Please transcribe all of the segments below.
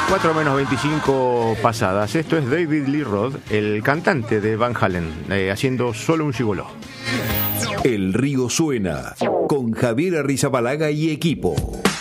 4:25 pasadas. Esto es David Lee Roth, el cantante de Van Halen, haciendo Solo un gigoló. El río suena con Javier Arrizabalaga y equipo.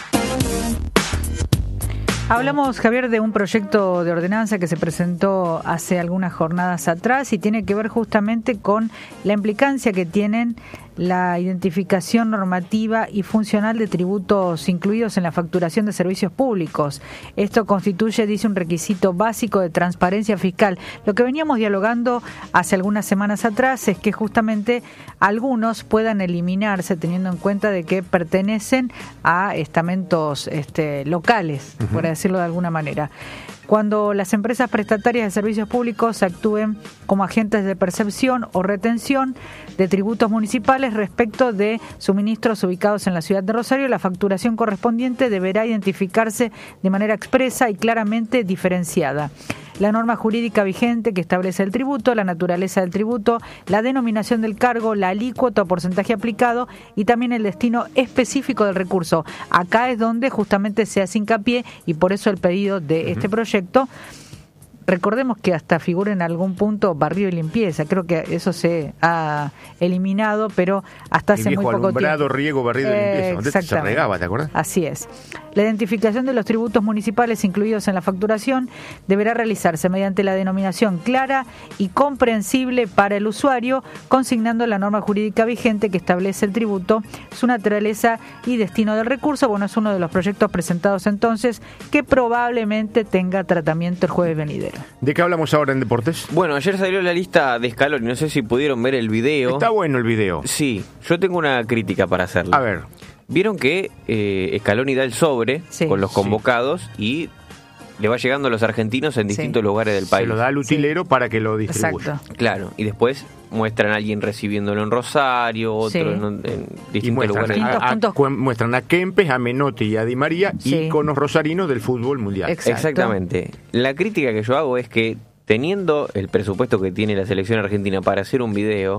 Hablamos, Javier, de un proyecto de ordenanza que se presentó hace algunas jornadas atrás y tiene que ver justamente con la implicancia que tienen la identificación normativa y funcional de tributos incluidos en la facturación de servicios públicos. Esto constituye, dice, un requisito básico de transparencia fiscal. Lo que veníamos dialogando hace algunas semanas atrás es que justamente algunos puedan eliminarse teniendo en cuenta de que pertenecen a estamentos locales, por decirlo de alguna manera. Cuando las empresas prestatarias de servicios públicos actúen como agentes de percepción o retención de tributos municipales respecto de suministros ubicados en la ciudad de Rosario, la facturación correspondiente deberá identificarse de manera expresa y claramente diferenciada. La norma jurídica vigente que establece el tributo, la naturaleza del tributo, la denominación del cargo, la alícuota o porcentaje aplicado y también el destino específico del recurso. Acá es donde justamente se hace hincapié y por eso el pedido de este proyecto. Recordemos que hasta figura en algún punto barrio y limpieza. Creo que eso se ha eliminado, pero hasta hace muy poco tiempo. Alumbrado, riego, barrido y limpieza. ¿Dónde se regaba, te acuerdas? Así es. La identificación de los tributos municipales incluidos en la facturación deberá realizarse mediante la denominación clara y comprensible para el usuario, consignando la norma jurídica vigente que establece el tributo, su naturaleza y destino del recurso. Bueno, es uno de los proyectos presentados entonces que probablemente tenga tratamiento el jueves venidero. ¿De qué hablamos ahora en deportes? Bueno, ayer salió la lista de Scaloni, no sé si pudieron ver el video. Está bueno el video. Sí, yo tengo una crítica para hacerle. A ver. Vieron que Scaloni da el sobre con los convocados y le va llegando a los argentinos en distintos lugares del país. Se lo da al utilero para que lo distribuya. Exacto. Claro, y después muestran a alguien recibiéndolo en Rosario, otro en distintos lugares. Muestran a Kempes, a Menotti y a Di María, íconos rosarinos del fútbol mundial. Exactamente. La crítica que yo hago es que teniendo el presupuesto que tiene la selección argentina para hacer un video,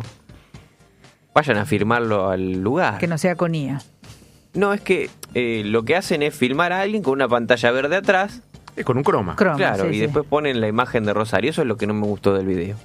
vayan a firmarlo al lugar. Que no sea con IA. No, es que lo que hacen es filmar a alguien con una pantalla verde atrás. Con un croma. Claro, y después ponen la imagen de Rosario. Eso es lo que no me gustó del video.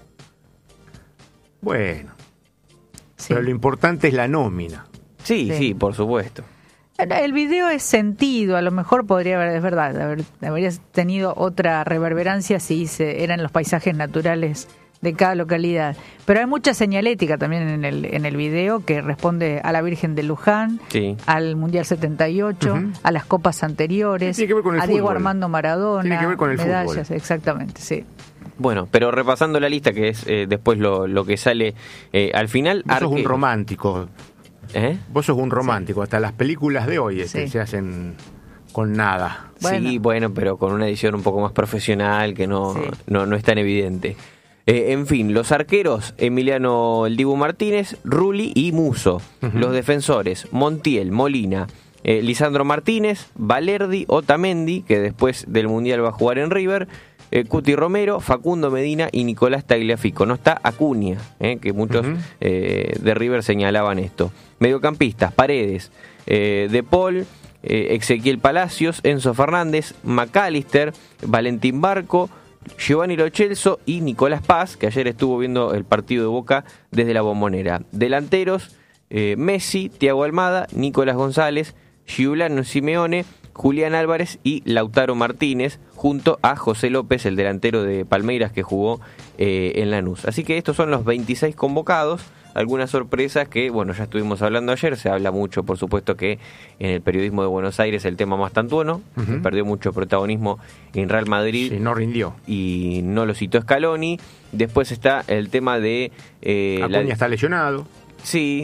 Bueno. Pero lo importante es la nómina. Sí, por supuesto. El video es sentido, a lo mejor podría haber, es verdad, habría tenido otra reverberancia si eran los paisajes naturales de cada localidad. Pero hay mucha señalética también en el video que responde a la Virgen de Luján, al Mundial 78, a las copas anteriores, a Diego fútbol. Armando Maradona, tiene que ver con el medallas, fútbol. Exactamente, sí. Bueno, pero repasando la lista, que es después lo que sale al final... Vos sos un romántico. Vos sos un romántico. Hasta las películas de hoy se hacen con nada. Sí, bueno, pero con una edición un poco más profesional que no es tan evidente. En fin, los arqueros, Emiliano El Dibu Martínez, Rulli y Musso. Los defensores, Montiel, Molina, Lisandro Martínez, Valerdi, Otamendi, que después del Mundial va a jugar en River, Cuti Romero, Facundo Medina y Nicolás Tagliafico. No está Acuña, que muchos de River señalaban esto. Mediocampistas, Paredes, De Paul, Ezequiel Palacios, Enzo Fernández, McAllister, Valentín Barco, Giovanni Lo Celso y Nicolás Paz, que ayer estuvo viendo el partido de Boca desde la Bombonera. Delanteros, Messi, Thiago Almada, Nicolás González, Giuliano Simeone, Julián Álvarez y Lautaro Martínez, junto a José López, el delantero de Palmeiras que jugó en Lanús. Así que estos son los 26 convocados. Algunas sorpresas que, bueno, ya estuvimos hablando ayer. Se habla mucho, por supuesto, que en el periodismo de Buenos Aires el tema Mastantuono perdió mucho protagonismo en Real Madrid. Sí, no rindió. Y no lo citó Scaloni. Después está el tema de... Acuña está lesionado. Sí,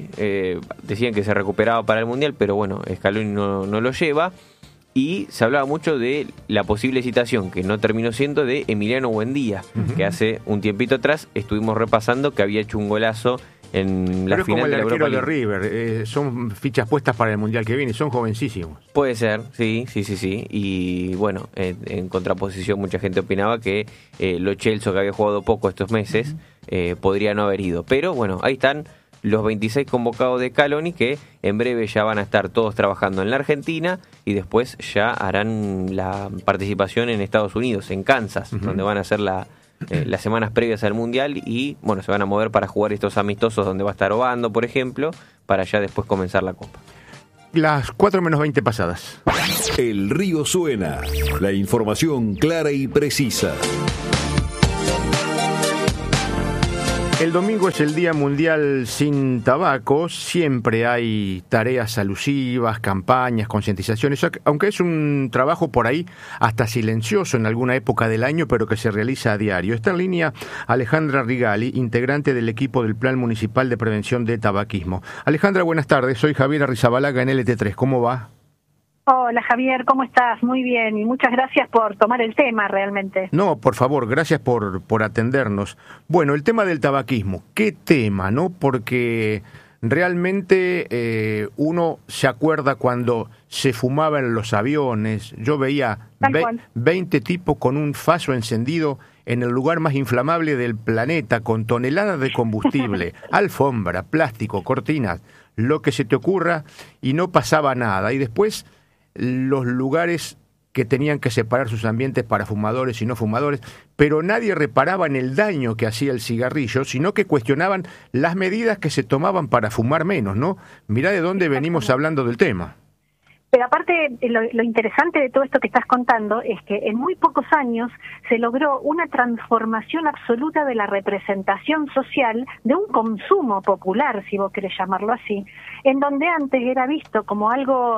decían que se recuperaba para el Mundial, pero bueno, Scaloni no lo lleva. Y se hablaba mucho de la posible citación, que no terminó siendo, de Emiliano Buendía, que hace un tiempito atrás estuvimos repasando que había hecho un golazo en la final de la Europa League. Pero es como el arquero de River, son fichas puestas para el Mundial que viene, son jovencísimos. Puede ser, sí. Y bueno, en contraposición mucha gente opinaba que Lo Celso, que había jugado poco estos meses, podría no haber ido. Pero bueno, ahí están los 26 convocados de Scaloni, que en breve ya van a estar todos trabajando en la Argentina y después ya harán la participación en Estados Unidos, en Kansas, donde van a hacer las semanas previas al Mundial y bueno, se van a mover para jugar estos amistosos donde va a estar Obando, por ejemplo, para ya después comenzar la Copa. Las 4:20 pasadas. El río suena. La información clara y precisa. El domingo es el Día Mundial sin Tabaco. Siempre hay tareas alusivas, campañas, concientizaciones, aunque es un trabajo por ahí hasta silencioso en alguna época del año, pero que se realiza a diario. Está en línea Alejandra Rigali, integrante del equipo del Plan Municipal de Prevención de Tabaquismo. Alejandra, buenas tardes. Soy Javier Arrizabalaga en LT3. ¿Cómo va? Hola Javier, ¿cómo estás? Muy bien y muchas gracias por tomar el tema realmente. No, por favor, gracias por atendernos. Bueno, el tema del tabaquismo, ¿qué tema, no? Porque realmente uno se acuerda cuando se fumaba en los aviones. Yo veía 20 tipos con un faso encendido en el lugar más inflamable del planeta, con toneladas de combustible, alfombra, plástico, cortinas, lo que se te ocurra, y no pasaba nada. Y después los lugares que tenían que separar sus ambientes para fumadores y no fumadores, pero nadie reparaba en el daño que hacía el cigarrillo, sino que cuestionaban las medidas que se tomaban para fumar menos, ¿no? Mirá de dónde venimos hablando del tema. Pero aparte, lo interesante de todo esto que estás contando es que en muy pocos años se logró una transformación absoluta de la representación social de un consumo popular, si vos querés llamarlo así, en donde antes era visto como algo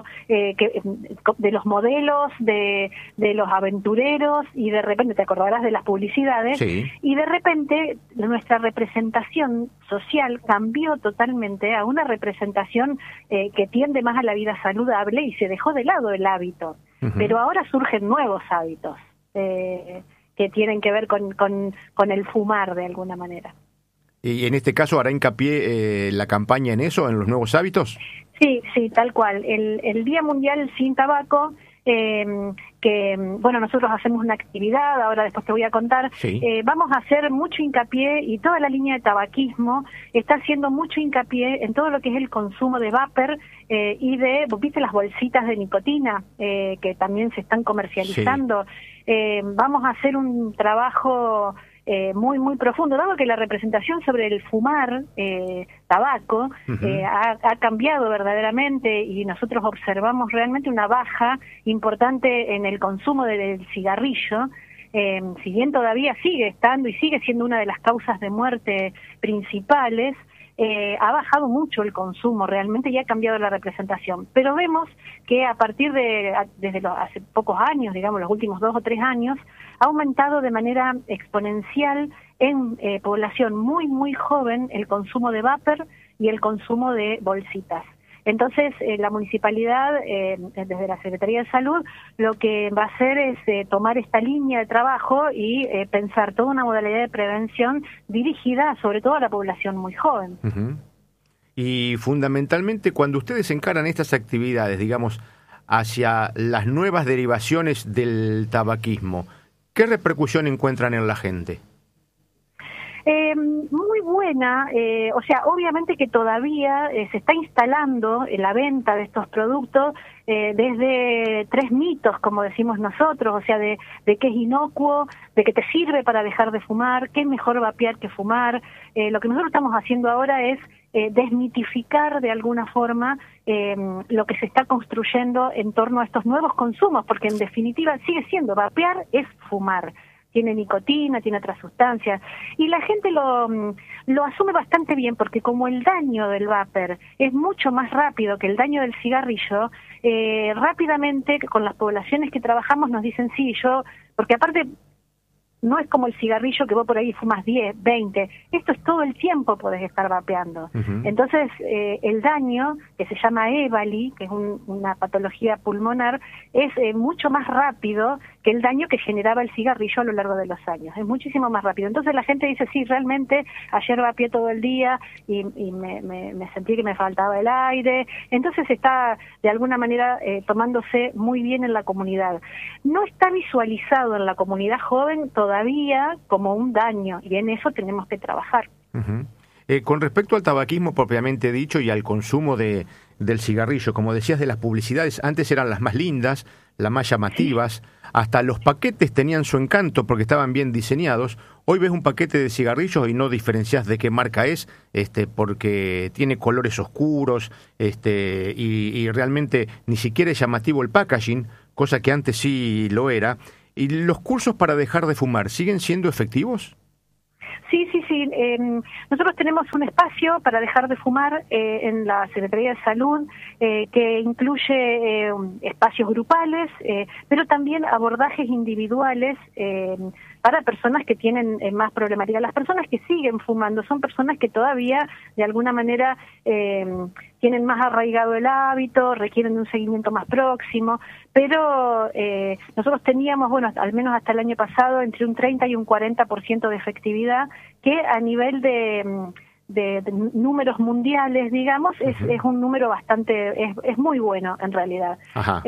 de los modelos, de los aventureros, y de repente te acordarás de las publicidades, sí. Y de repente nuestra representación social cambió totalmente a una representación que tiende más a la vida saludable y se dejó de lado el hábito. Uh-huh. Pero ahora surgen nuevos hábitos que tienen que ver con el fumar de alguna manera. ¿Y en este caso hará hincapié la campaña en eso, en los nuevos hábitos? Sí, tal cual. El Día Mundial sin Tabaco, que bueno, nosotros hacemos una actividad, ahora después te voy a contar, sí. Vamos a hacer mucho hincapié, y toda la línea de tabaquismo está haciendo mucho hincapié en todo lo que es el consumo de vapor y ¿viste las bolsitas de nicotina que también se están comercializando? Sí. Vamos a hacer un trabajo muy, muy profundo, dado que la representación sobre el fumar tabaco ha cambiado verdaderamente, y nosotros observamos realmente una baja importante en el consumo del cigarrillo, si bien todavía sigue estando y sigue siendo una de las causas de muerte principales. Ha bajado mucho el consumo realmente y ha cambiado la representación, pero vemos que a partir desde hace pocos años, digamos los últimos 2 o 3 años, ha aumentado de manera exponencial en población muy muy joven el consumo de vapor y el consumo de bolsitas. Entonces, la municipalidad, desde la Secretaría de Salud, lo que va a hacer es tomar esta línea de trabajo y pensar toda una modalidad de prevención dirigida sobre todo a la población muy joven. Uh-huh. Y fundamentalmente, cuando ustedes encaran estas actividades, digamos, hacia las nuevas derivaciones del tabaquismo, ¿qué repercusión encuentran en la gente? Muy buena, o sea, obviamente que todavía se está instalando la venta de estos productos desde 3 mitos, como decimos nosotros, o sea, de que es inocuo, de que te sirve para dejar de fumar, que es mejor vapear que fumar. Lo que nosotros estamos haciendo ahora es desmitificar de alguna forma lo que se está construyendo en torno a estos nuevos consumos, porque en definitiva sigue siendo, vapear es fumar. Tiene nicotina, tiene otras sustancias, y la gente lo asume bastante bien, porque como el daño del vapor es mucho más rápido que el daño del cigarrillo, rápidamente con las poblaciones que trabajamos nos dicen sí, porque aparte no es como el cigarrillo que vos por ahí fumas 10, 20, esto es todo el tiempo podés estar vapeando. Uh-huh. Entonces, el daño, que se llama EVALI, que es una patología pulmonar, es mucho más rápido que el daño que generaba el cigarrillo a lo largo de los años, es muchísimo más rápido. Entonces la gente dice, sí, realmente, ayer vapeé todo el día y me sentí que me faltaba el aire. Entonces está, de alguna manera, tomándose muy bien en la comunidad. No está visualizado en la comunidad joven todavía como un daño, y en eso tenemos que trabajar. Uh-huh. Con respecto al tabaquismo propiamente dicho y al consumo del cigarrillo, como decías de las publicidades, antes eran las más lindas, las más llamativas, hasta los paquetes tenían su encanto porque estaban bien diseñados. Hoy ves un paquete de cigarrillos y no diferencias de qué marca es, porque tiene colores oscuros, y realmente ni siquiera es llamativo el packaging, cosa que antes sí lo era. ¿Y los cursos para dejar de fumar siguen siendo efectivos? Sí. Nosotros tenemos un espacio para dejar de fumar en la Secretaría de Salud que incluye espacios grupales, pero también abordajes individuales para personas que tienen más problemática. Las personas que siguen fumando son personas que todavía, de alguna manera, tienen más arraigado el hábito, requieren de un seguimiento más próximo, pero nosotros teníamos, bueno, al menos hasta el año pasado, entre un 30 y un 40% de efectividad, que a nivel de números mundiales, digamos, es un número bastante, es muy bueno en realidad,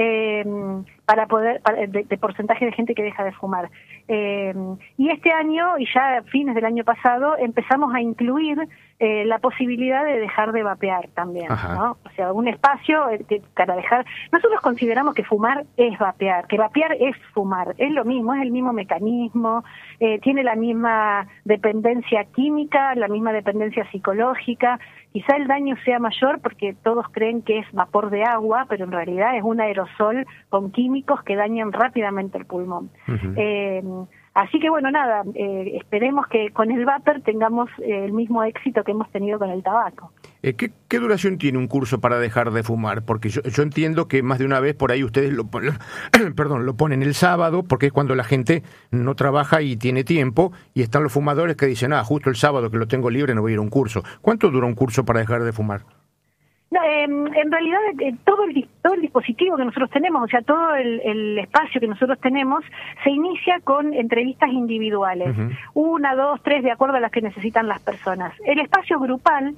de porcentaje de gente que deja de fumar. Y este año, y ya a fines del año pasado, empezamos a incluir la posibilidad de dejar de vapear también, ¿no? O sea, un espacio para dejar. Nosotros consideramos que fumar es vapear, que vapear es fumar, es lo mismo, es el mismo mecanismo, tiene la misma dependencia química, la misma dependencia psicológica. Quizá el daño sea mayor porque todos creen que es vapor de agua, pero en realidad es un aerosol con químicos que dañan rápidamente el pulmón. Así que bueno, nada, esperemos que con el vapor tengamos el mismo éxito que hemos tenido con el tabaco. ¿Qué duración tiene un curso para dejar de fumar? Porque yo entiendo que más de una vez por ahí ustedes lo ponen el sábado, porque es cuando la gente no trabaja y tiene tiempo, y están los fumadores que dicen, justo el sábado que lo tengo libre no voy a ir a un curso. ¿Cuánto dura un curso para dejar de fumar? No, en realidad todo el dispositivo que nosotros tenemos, o sea, todo el espacio que nosotros tenemos, se inicia con entrevistas individuales, 1, 2, 3, de acuerdo a las que necesitan las personas. El espacio grupal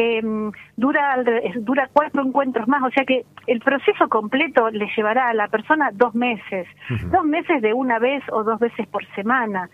dura 4 encuentros más, o sea que el proceso completo le llevará a la persona 2 meses, 2 meses de una vez o 2 veces por semana.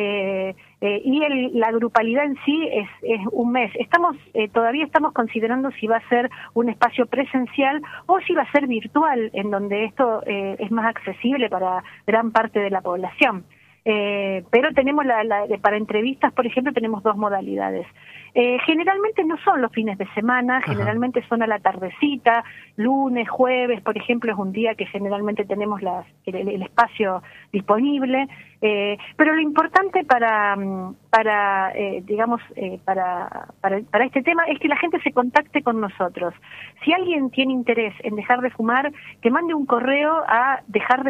Y la grupalidad en sí es un mes. Todavía estamos considerando si va a ser un espacio presencial o si va a ser virtual, en donde esto es más accesible para gran parte de la población. Pero tenemos para entrevistas, por ejemplo, tenemos 2 modalidades. Generalmente no son los fines de semana, generalmente son a la tardecita, lunes, jueves, por ejemplo, es un día que generalmente tenemos el espacio disponible, pero lo importante para este tema es que la gente se contacte con nosotros. Si alguien tiene interés en dejar de fumar, que mande un correo a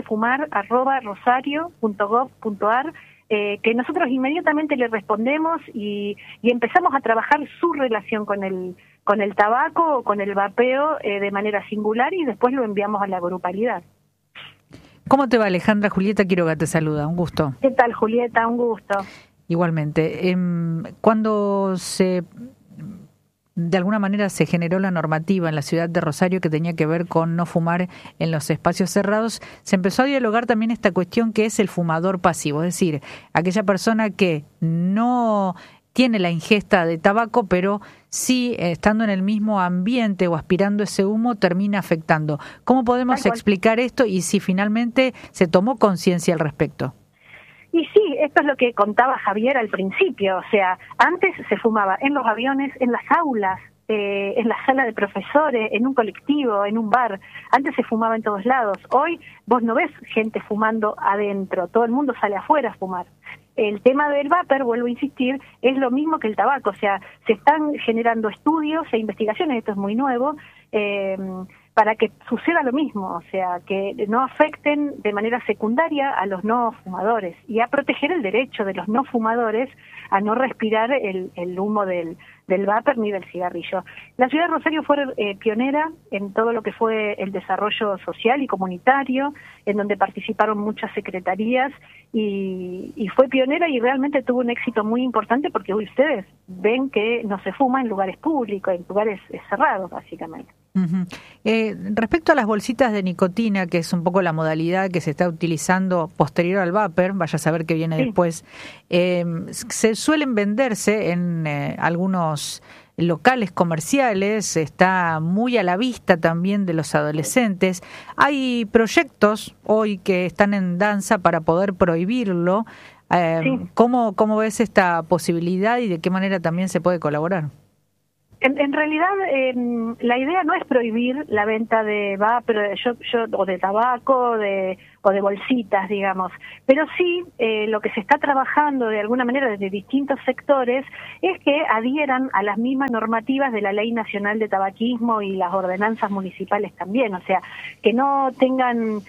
dejardefumar@rosario.gov.ar, que nosotros inmediatamente le respondemos y empezamos a trabajar su relación con el tabaco o con el vapeo de manera singular, y después lo enviamos a la grupalidad. ¿Cómo te va, Alejandra? Julieta Quiroga te saluda, un gusto. ¿Qué tal, Julieta? Un gusto. Igualmente. Cuando de alguna manera se generó la normativa en la ciudad de Rosario que tenía que ver con no fumar en los espacios cerrados, se empezó a dialogar también esta cuestión que es el fumador pasivo, es decir, aquella persona que no tiene la ingesta de tabaco, pero sí, estando en el mismo ambiente o aspirando ese humo, termina afectando. ¿Cómo podemos explicar esto y si finalmente se tomó conciencia al respecto? Y sí, esto es lo que contaba Javier al principio, o sea, antes se fumaba en los aviones, en las aulas, en la sala de profesores, en un colectivo, en un bar. Antes se fumaba en todos lados. Hoy vos no ves gente fumando adentro, todo el mundo sale afuera a fumar. El tema del vapor, vuelvo a insistir, es lo mismo que el tabaco, o sea, se están generando estudios e investigaciones, esto es muy nuevo, para que suceda lo mismo, o sea, que no afecten de manera secundaria a los no fumadores y a proteger el derecho de los no fumadores a no respirar el humo del vapor ni del cigarrillo. La ciudad de Rosario fue pionera en todo lo que fue el desarrollo social y comunitario, en donde participaron muchas secretarías y fue pionera y realmente tuvo un éxito muy importante porque hoy ustedes ven que no se fuma en lugares públicos, en lugares cerrados, básicamente. Respecto a las bolsitas de nicotina, que es un poco la modalidad que se está utilizando posterior al vapor, vaya a saber qué viene después, se suelen venderse en algunos locales comerciales, está muy a la vista también de los adolescentes. Hay proyectos hoy que están en danza para poder prohibirlo. ¿Cómo ves esta posibilidad y de qué manera también se puede colaborar? En realidad, la idea no es prohibir la venta de vapor, o de tabaco, o de bolsitas, digamos. Pero sí, lo que se está trabajando de alguna manera desde distintos sectores es que adhieran a las mismas normativas de la Ley Nacional de Tabaquismo y las ordenanzas municipales también. O sea, que no tengan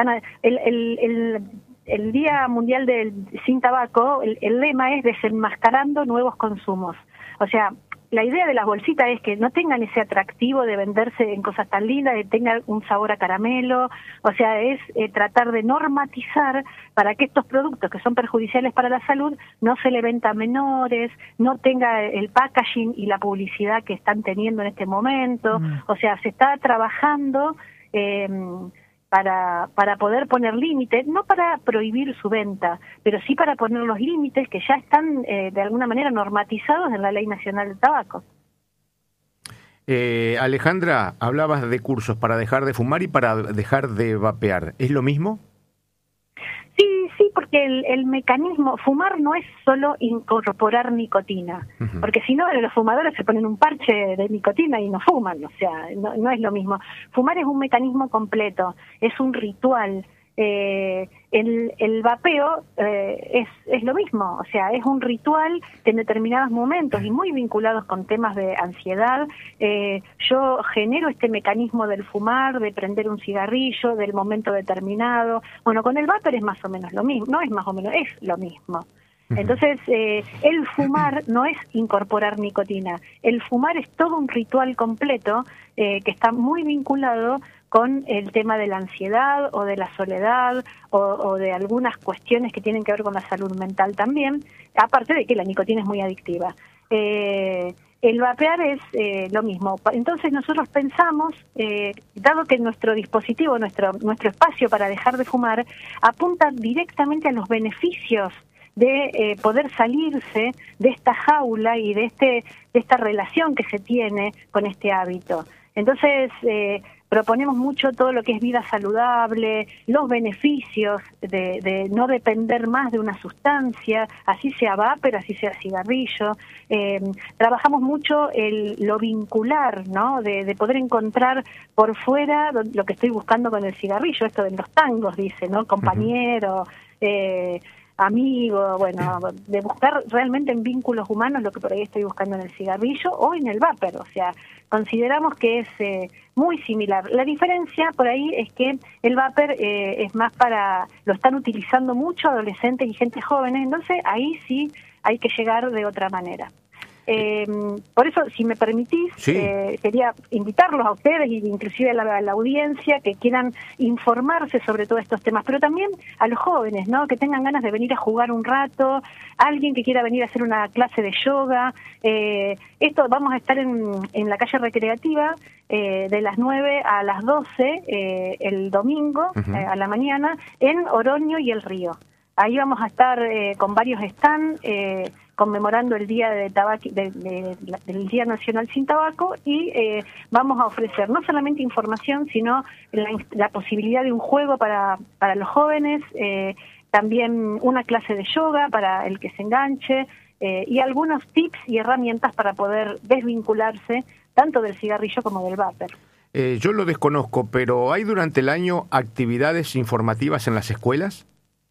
el Día Mundial del Sin Tabaco, el lema es desenmascarando nuevos consumos. O sea, la idea de las bolsitas es que no tengan ese atractivo de venderse en cosas tan lindas, de tengan un sabor a caramelo, o sea, es tratar de normatizar para que estos productos que son perjudiciales para la salud no se le venda a menores, no tenga el packaging y la publicidad que están teniendo en este momento. O sea, se está trabajando para poder poner límites, no para prohibir su venta, pero sí para poner los límites que ya están de alguna manera normatizados en la Ley Nacional del Tabaco. Alejandra, hablabas de cursos para dejar de fumar y para dejar de vapear. ¿Es lo mismo? Sí, porque el mecanismo, fumar no es solo incorporar nicotina, porque si no los fumadores se ponen un parche de nicotina y no fuman, o sea, no es lo mismo. Fumar es un mecanismo completo, es un ritual. El vapeo es lo mismo, o sea, es un ritual que en determinados momentos y muy vinculados con temas de ansiedad, yo genero este mecanismo del fumar, de prender un cigarrillo, del momento determinado. Bueno, con el vapor es más o menos lo mismo, no es más o menos, es lo mismo. Entonces, el fumar no es incorporar nicotina, el fumar es todo un ritual completo que está muy vinculado con el tema de la ansiedad o de la soledad o de algunas cuestiones que tienen que ver con la salud mental también, aparte de que la nicotina es muy adictiva. El vapear es lo mismo. Entonces nosotros pensamos, dado que nuestro dispositivo, nuestro espacio para dejar de fumar, apunta directamente a los beneficios de poder salirse de esta jaula y de esta relación que se tiene con este hábito. Entonces, proponemos mucho todo lo que es vida saludable, los beneficios de no depender más de una sustancia, así sea vapor, así sea cigarrillo. Trabajamos mucho lo vincular, ¿no? De poder encontrar por fuera lo que estoy buscando con el cigarrillo, esto de los tangos, dice, ¿no? Compañero, amigo, bueno, de buscar realmente en vínculos humanos lo que por ahí estoy buscando en el cigarrillo o en el vapor. O sea, consideramos que es muy similar. La diferencia por ahí es que el vapor es más lo están utilizando mucho adolescentes y gente jóvenes, entonces ahí sí hay que llegar de otra manera. Por eso, si me permitís, quería invitarlos a ustedes y inclusive a la audiencia que quieran informarse sobre todos estos temas, pero también a los jóvenes, ¿no? Que tengan ganas de venir a jugar un rato, alguien que quiera venir a hacer una clase de yoga. Esto vamos a estar en la calle Recreativa de las 9 a las 12 el domingo a la mañana en Oroño y El Río. Ahí vamos a estar con varios stands conmemorando el Día del Día Nacional Sin Tabaco y vamos a ofrecer no solamente información, sino la posibilidad de un juego para los jóvenes, también una clase de yoga para el que se enganche y algunos tips y herramientas para poder desvincularse tanto del cigarrillo como del vapor. Yo lo desconozco, pero ¿hay durante el año actividades informativas en las escuelas?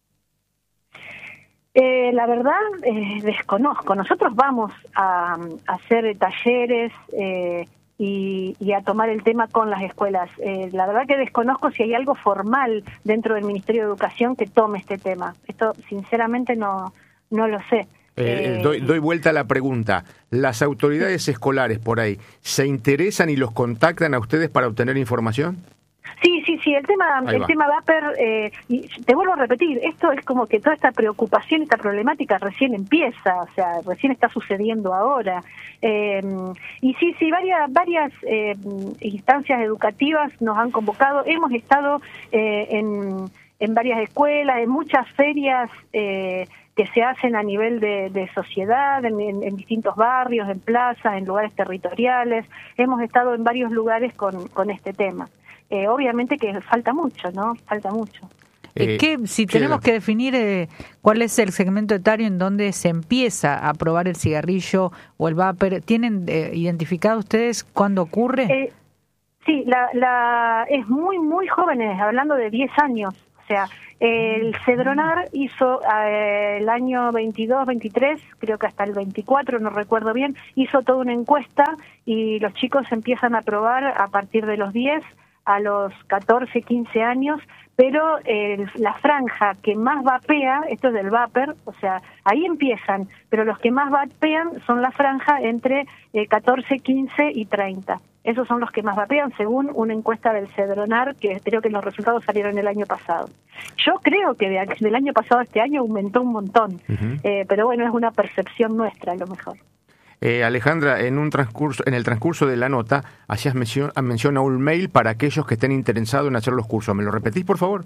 La verdad, desconozco. Nosotros vamos a hacer talleres y a tomar el tema con las escuelas. La verdad que desconozco si hay algo formal dentro del Ministerio de Educación que tome este tema. Esto, sinceramente, no lo sé. Doy vuelta a la pregunta. ¿Las autoridades escolares por ahí se interesan y los contactan a ustedes para obtener información? Sí, Sí, el tema vapor, y te vuelvo a repetir, esto es como que toda esta preocupación, esta problemática recién empieza, o sea, recién está sucediendo ahora. Y sí, varias instancias educativas nos han convocado, hemos estado en varias escuelas, en muchas ferias que se hacen a nivel de sociedad, en distintos barrios, en plazas, en lugares territoriales. Hemos estado en varios lugares con este tema. Obviamente que falta mucho, ¿no? Falta mucho. Si tenemos que definir cuál es el segmento etario en donde se empieza a probar el cigarrillo o el vapor, ¿tienen identificado ustedes cuándo ocurre? Sí, es muy jóvenes, hablando de 10 años. O sea, el Cedronar hizo el año 22, 23, creo que hasta el 24, no recuerdo bien, hizo toda una encuesta y los chicos empiezan a probar a partir de los 10 a los 14, 15 años, pero la franja que más vapea, esto es del vapor, o sea, ahí empiezan, pero los que más vapean son la franja entre 14, 15 y 30. Esos son los que más vapean, según una encuesta del Cedronar, que creo que los resultados salieron el año pasado. Yo creo que del año pasado a este año aumentó un montón, pero bueno, es una percepción nuestra a lo mejor. Alejandra, en el transcurso de la nota hacías mención a un mail para aquellos que estén interesados en hacer los cursos. ¿Me lo repetís, por favor?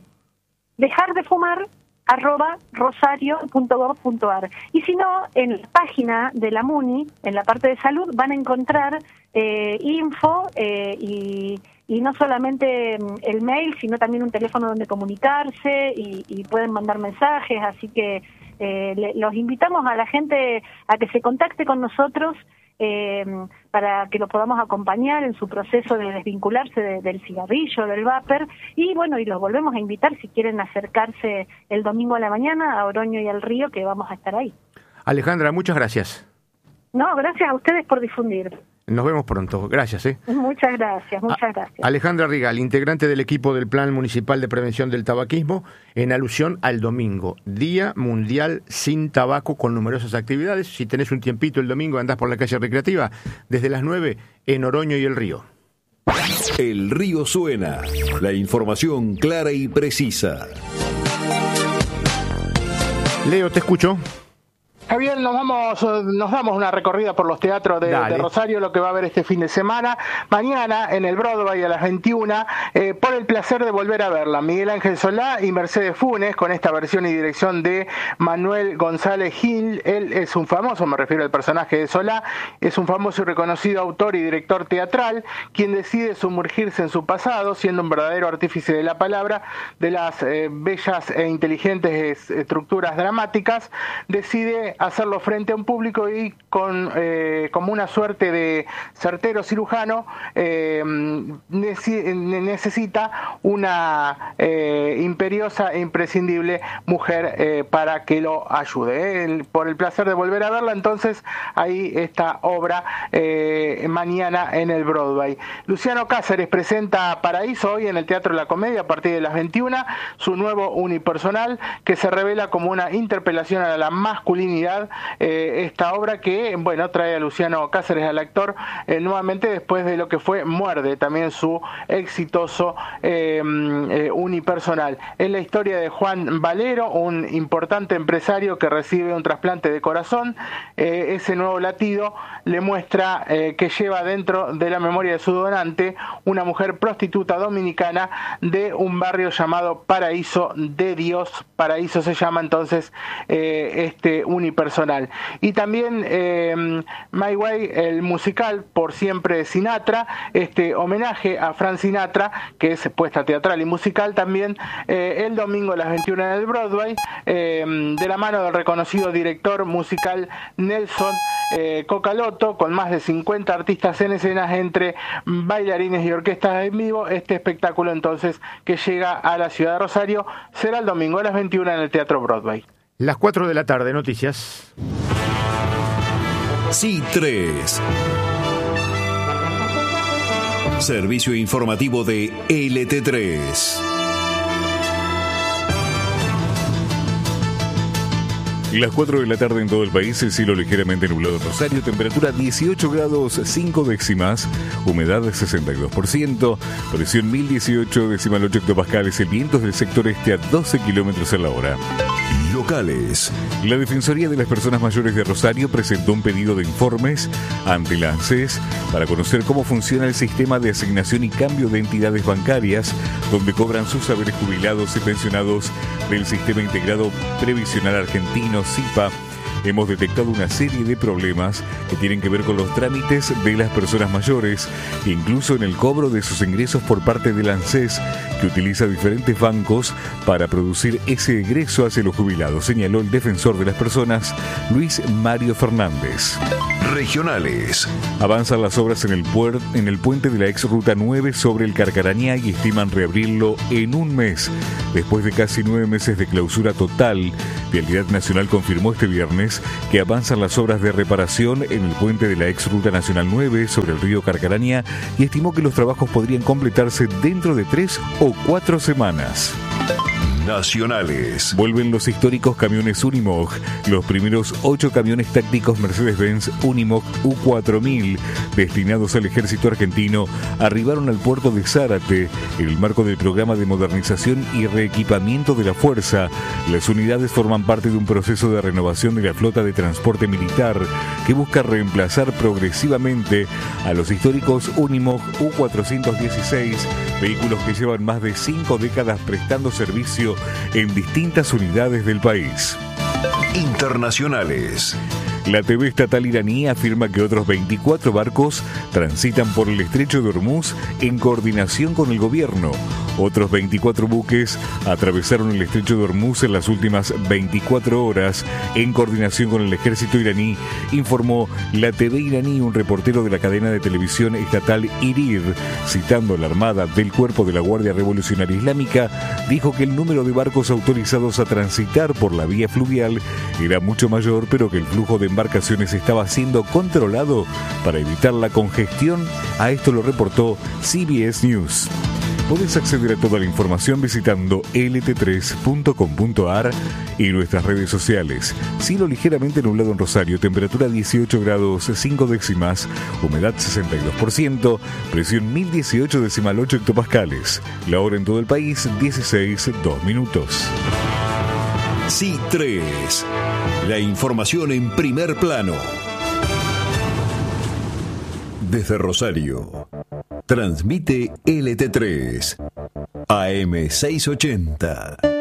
dejardefumar@rosario.gov.ar. Y si no, en la página de la MUNI, en la parte de salud, van a encontrar info y no solamente el mail, sino también un teléfono donde comunicarse y pueden mandar mensajes, así que los invitamos a la gente a que se contacte con nosotros para que los podamos acompañar en su proceso de desvincularse del cigarrillo, del vapor, y bueno, y los volvemos a invitar si quieren acercarse el domingo a la mañana a Oroño y al Río, que vamos a estar ahí. Alejandra, muchas gracias. No, gracias a ustedes por difundir. Nos vemos pronto. Gracias. Muchas gracias, muchas gracias. Alejandra Rigal, integrante del equipo del Plan Municipal de Prevención del Tabaquismo, en alusión al domingo, Día Mundial Sin Tabaco, con numerosas actividades. Si tenés un tiempito el domingo, andás por la calle recreativa, desde las 9 en Oroño y el Río. El Río Suena, la información clara y precisa. Leo, te escucho. Javier, nos damos una recorrida por los teatros de Rosario, lo que va a haber este fin de semana. Mañana en el Broadway a las 21, por el placer de volver a verla, Miguel Ángel Solá y Mercedes Funes, con esta versión y dirección de Manuel González Gil. Él es un famoso, me refiero al personaje de Solá, es un famoso y reconocido autor y director teatral, quien decide sumergirse en su pasado, siendo un verdadero artífice de la palabra, de las bellas e inteligentes estructuras dramáticas, decide hacerlo frente a un público y como una suerte de certero cirujano necesita una imperiosa e imprescindible mujer para que lo ayude. Por el placer de volver a verla, entonces ahí esta obra mañana en el Broadway. Luciano Cáceres presenta Paraíso hoy en el Teatro de la Comedia a partir de las 21, su nuevo unipersonal que se revela como una interpelación a la masculinidad. Esta obra que, bueno, trae a Luciano Cáceres, al actor, nuevamente después de lo que fue Muerde, también su exitoso unipersonal. Es la historia de Juan Valero, un importante empresario que recibe un trasplante de corazón. Ese nuevo latido le muestra que lleva dentro de la memoria de su donante una mujer prostituta dominicana de un barrio llamado Paraíso de Dios. Paraíso se llama entonces este unipersonal. Y también My Way, el musical Por Siempre Sinatra, este homenaje a Frank Sinatra, que es puesta teatral y musical también el domingo a las 21 en el Broadway, de la mano del reconocido director musical Nelson Cocalotto, con más de 50 artistas en escenas entre bailarines y orquestas en vivo. Este espectáculo entonces que llega a la ciudad de Rosario será el domingo a las 21 en el Teatro Broadway. Las 4 de la tarde, noticias. C3. Servicio informativo de LT3. Las 4 de la tarde en todo el país, el cielo ligeramente nublado en Rosario, temperatura 18 grados 5 décimas, humedad 62%, presión 1018,8 hectopascales, el viento del sector este a 12 kilómetros a la hora. Locales. La Defensoría de las Personas Mayores de Rosario presentó un pedido de informes ante la ANSES para conocer cómo funciona el sistema de asignación y cambio de entidades bancarias donde cobran sus saberes jubilados y pensionados del Sistema Integrado Previsional Argentino, SIPA. Hemos detectado una serie de problemas que tienen que ver con los trámites de las personas mayores, incluso en el cobro de sus ingresos por parte del ANSES, que utiliza diferentes bancos para producir ese egreso hacia los jubilados, señaló el defensor de las personas, Luis Mario Fernández. Regionales. Avanzan las obras en el puente de la ex Ruta 9 sobre el Carcarañá y estiman reabrirlo en un mes. Después de casi 9 meses de clausura total, Vialidad Nacional confirmó este viernes que avanzan las obras de reparación en el puente de la ex Ruta Nacional 9 sobre el río Carcarañá y estimó que los trabajos podrían completarse dentro de 3 o 4 semanas. Nacionales. Vuelven los históricos camiones Unimog. Los primeros 8 camiones tácticos Mercedes-Benz Unimog U4000 destinados al ejército argentino arribaron al puerto de Zárate en el marco del programa de modernización y reequipamiento de la fuerza. Las unidades forman parte de un proceso de renovación de la flota de transporte militar que busca reemplazar progresivamente a los históricos Unimog U416, vehículos que llevan más de 5 décadas prestando servicio en distintas unidades del país. Internacionales. La TV estatal iraní afirma que otros 24 barcos transitan por el estrecho de Hormuz en coordinación con el gobierno. Otros 24 buques atravesaron el estrecho de Hormuz en las últimas 24 horas en coordinación con el ejército iraní, informó la TV iraní. Un reportero de la cadena de televisión estatal IRIR, citando a la Armada del Cuerpo de la Guardia Revolucionaria Islámica, dijo que el número de barcos autorizados a transitar por la vía fluvial era mucho mayor, pero que el flujo de embarcaciones estaba siendo controlado para evitar la congestión. A esto lo reportó CBS News. Podés acceder a toda la información visitando lt3.com.ar y nuestras redes sociales. Cielo ligeramente nublado en Rosario, temperatura 18 grados 5 décimas, humedad 62%, presión 1018,8 hectopascales. La hora en todo el país, 16:02. C3. La información en primer plano. Desde Rosario. Transmite LT3 AM 680.